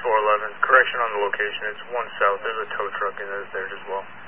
411. Correction on the location. It's 1 south. There's a tow truck in there as well.